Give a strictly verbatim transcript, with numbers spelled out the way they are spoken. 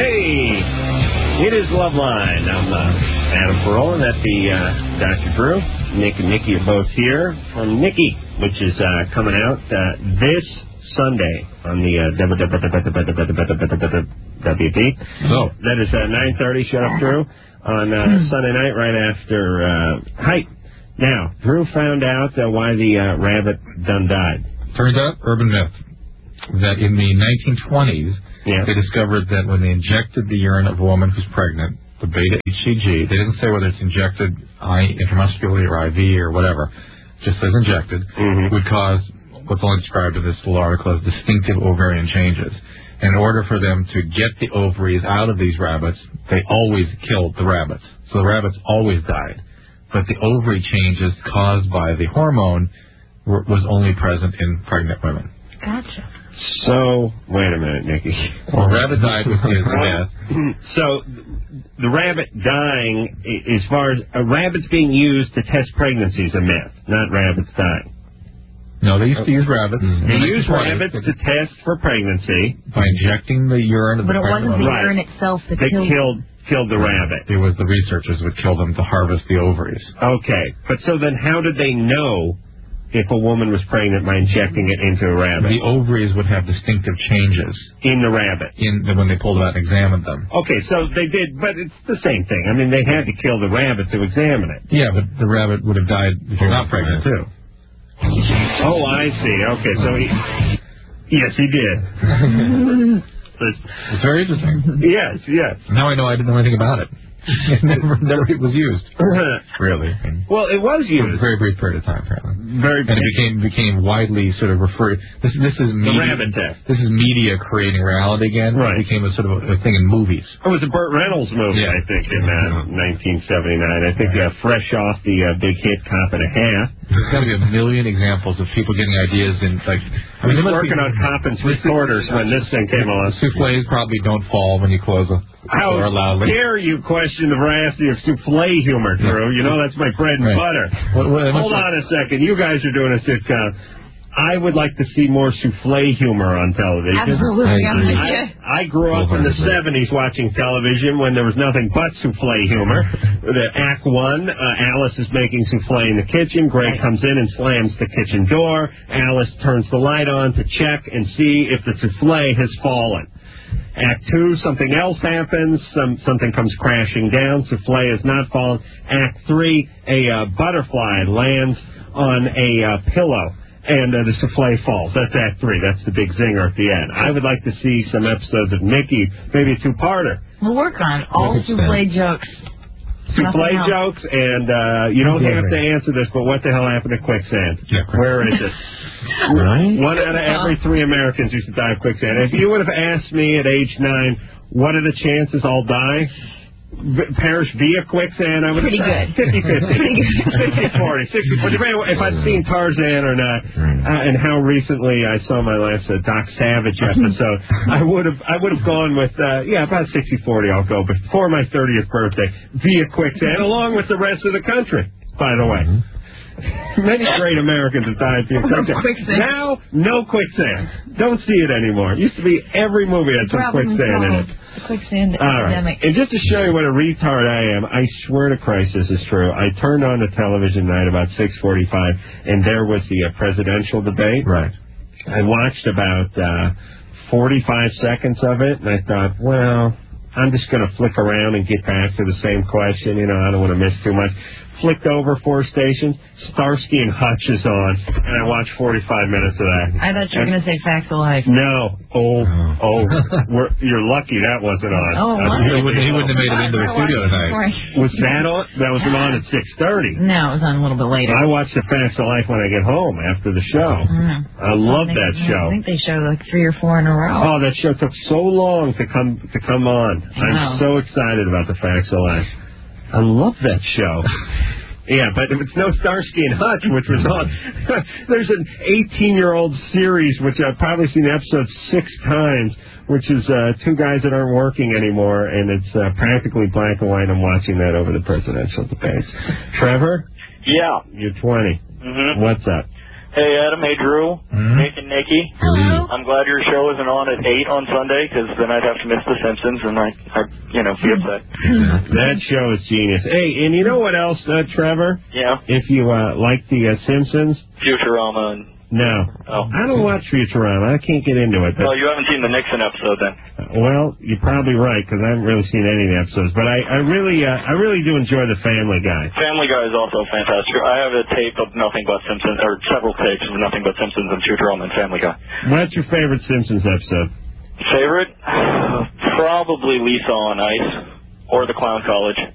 Hey, it is Loveline. I'm uh, Adam Carolla. That's the uh, Doctor Drew. Nick and Nikki are both here from Nikki, which is uh, coming out uh, this Sunday on the uh, W P. Oh. That is uh, nine thirty. Shut up, Drew. On uh, Sunday night, right after uh, Height. Now, Drew found out uh, why the uh, rabbit done died. Turns out, urban myth, that in the nineteen twenties, yeah. they discovered that when they injected the urine of a woman who's pregnant, the beta H C G, they didn't say whether it's injected intramuscularly or I V or whatever, just says injected, mm-hmm. would cause what's only described in this little article as distinctive ovarian changes. In order for them to get the ovaries out of these rabbits, they always killed the rabbits. So the rabbits always died. But the ovary changes caused by the hormone were, was only present in pregnant women. Gotcha. So, wait a minute, Nikki. Well, rabbit died with his death. So, the rabbit dying, as far as uh, rabbits being used to test pregnancy is a myth, not rabbits dying. No, they used to use rabbits. Mm-hmm. They used rabbits to test for pregnancy by injecting the urine of the But it wasn't the right. urine itself that they killed killed killed the rabbit. It was the researchers would kill them to harvest the ovaries. Okay, but so then how did they know if a woman was pregnant by injecting it into a rabbit? The ovaries would have distinctive changes in the rabbit in when they pulled it out and examined them. Okay, so they did, but it's the same thing. I mean, they had to kill the rabbit to examine it. Yeah, but the rabbit would have died if you're not pregnant too. Oh, I see. Okay, so he... Yes, he did. It's very interesting. Yes, yes. Now I know I didn't know anything about it. It never, never was used. Really. Well, it was used. For a very brief period of time, apparently. Very and it became became widely sort of referred... This, this is media, the rabbit test. This is media creating reality again. Right. It became a sort of a, a thing in movies. It was a Burt Reynolds movie, yeah. I think, in uh, nineteen seventy-nine. I think uh, fresh off the uh, big hit Cop and a Half. There's got to be a million examples of people getting ideas in, like... I mean, working be, on Cop and three quarters when this thing came on. Souffles probably don't fall when you close a How door loudly. dare you question the veracity of souffle humor, Drew? You know that's my bread and right. butter. What, what, Hold on a second. You guys are doing a sitcom. I would like to see more souffle humor on television. Absolutely. I, I grew up in the seventies watching television when there was nothing but souffle humor. The Act One, uh, Alice is making souffle in the kitchen. Greg comes in and slams the kitchen door. Alice turns the light on to check and see if the souffle has fallen. Act two, something else happens. Some, something comes crashing down. Souffle has not fallen. Act three, a uh, butterfly lands on a uh, pillow. And uh, the souffle falls. That's Act three. That's the big zinger at the end. I would like to see some episodes of Nikki, maybe a two-parter. We'll work on it. All souffle jokes. Souffle jokes, and uh, you don't have to answer this, but what the hell happened to quicksand? Yeah, Where is it? Right? One out of every three Americans used to die of quicksand. If you would have asked me at age nine, what are the chances I'll die? Perish via quicksand, I would Pretty have good. fifty-fifty. fifty forty. sixty forty. If I'd seen Tarzan or not, uh, and how recently I saw my last uh, Doc Savage episode, I would have I would have gone with, uh, yeah, about sixty forty I'll go, before my thirtieth birthday, via quicksand, along with the rest of the country, by the way. Many great Americans have died via quicksand. quicksand. Now, no quicksand. Don't see it anymore. It used to be every movie had some quicksand in it. The quicksand All epidemic. Right. And just to show you what a retard I am, I swear to Christ this is true. I turned on the television tonight about six forty-five, and there was the uh, presidential debate. Right. I watched about uh, forty-five seconds of it, and I thought, well, I'm just going to flick around and get back to the same question. You know, I don't want to miss too much. Flicked over four stations, Starsky and Hutch is on, and I watched forty-five minutes of that. I thought you were going to say Facts of Life. No. Oh, oh. We're, you're lucky that wasn't on. Oh, what? He wouldn't, he wouldn't have made it into the studio tonight. Was that on? That was on at six thirty. No, it was on a little bit later. I watch the Facts of Life when I get home after the show. Mm. I love I that think, show. I think they showed like three or four in a row. Oh, that show took so long to come to come on. I'm so excited about the Facts of Life. I love that show. Yeah, but if it's no Starsky and Hutch, which was on, there's an eighteen-year-old series, which I've probably seen the episode six times, which is uh, two guys that aren't working anymore, and it's uh, practically black and white. I'm watching that over the presidential debates. Trevor? Yeah. You're twenty. Mm-hmm. What's up? Hey, Adam. Hey, Drew. Mm-hmm. Nick and Nikki. Hello. I'm glad your show isn't on at eight on Sunday, because then I'd have to miss The Simpsons, and I, I you know, be upset. That show is genius. Hey, and you know what else, uh, Trevor? Yeah. If you uh, like the uh, Simpsons, Futurama and... no. Oh. I don't watch Futurama. I can't get into it. But, Well, you haven't seen the Nixon episode, then. well, you're probably right, because I haven't really seen any of the episodes. But I, I really uh, I really do enjoy The Family Guy. Family Guy is also fantastic. I have a tape of Nothing But Simpsons, or several tapes of Nothing But Simpsons and Futurama and Family Guy. What's your favorite Simpsons episode? Favorite? Probably Lisa on Ice, or The Clown College.